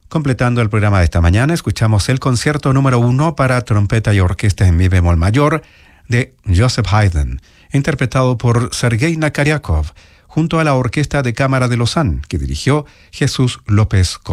Completando el programa de esta mañana, escuchamos el concierto número 1 para trompeta y orquesta en mi bemol mayor de Joseph Haydn, interpretado por Sergei Nakariakov, junto a la Orquesta de Cámara de Lausanne, que dirigió Jesús López Córdoba.